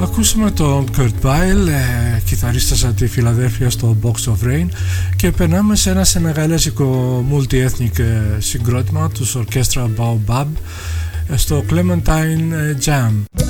Ακούσαμε τον Kurt Weill, κιθαρίστας από τη Φιλαδέλφια στο Box of Rain, και περνάμε σε ένα σενεγαλέζικο multi-ethnic συγκρότημα τους Orchestra Baobab στο Clementine Jam.